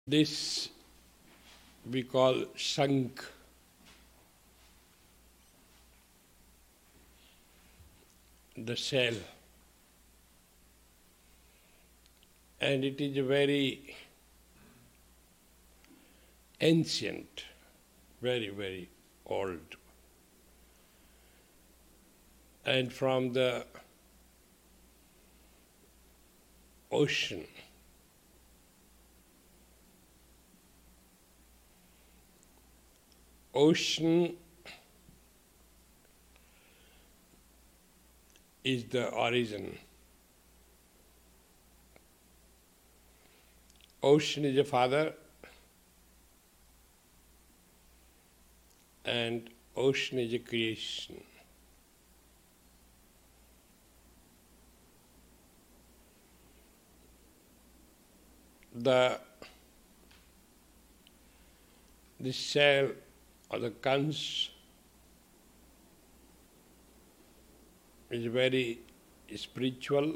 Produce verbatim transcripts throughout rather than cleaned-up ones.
This we call Shankh. The shell. And it is a very ancient, very, very old. And from the ocean, ocean is the origin. Ocean is a father, and ocean is a creation. The the shell or the conch is very spiritual,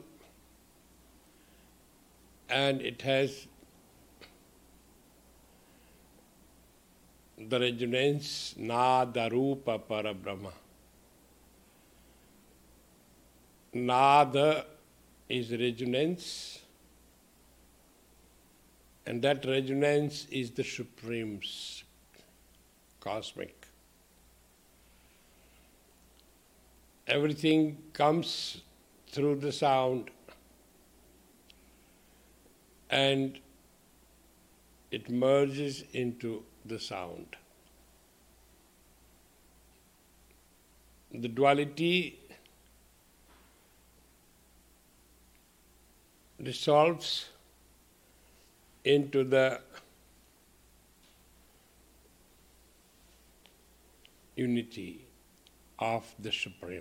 and it has the resonance Nada Rupa Parabrahma. Nada is resonance, and that resonance is the supreme cosmic. Everything comes through the sound, and it merges into the sound. The duality dissolves into the unity of the Supreme.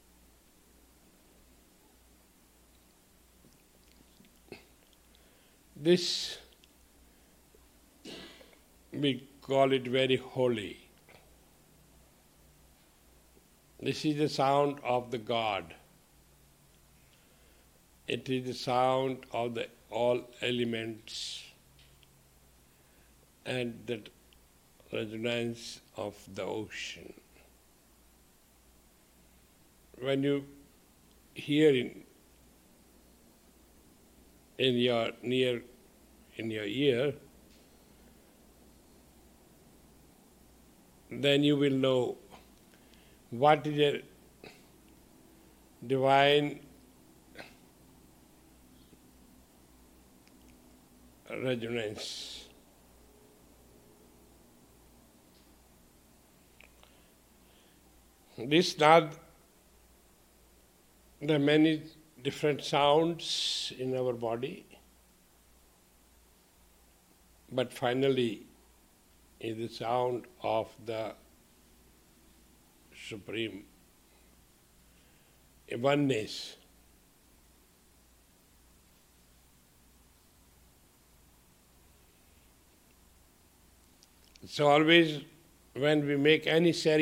This, we call it very holy. This is the sound of the God. It is the sound of the all elements and the resonance of the ocean. When you hear in, in your near in your ear, then you will know what is a divine resonance. This not the many different sounds in our body, but finally is the sound of the Supreme oneness. So always when we make any ceremony,